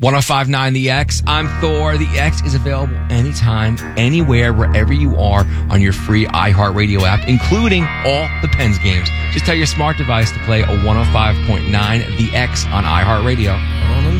1059 The X. I'm Thor. The X is available anytime, anywhere, wherever you are on your free iHeartRadio app, including all the Pens games. Just tell your smart device to play a 105.9 The X on iHeartRadio.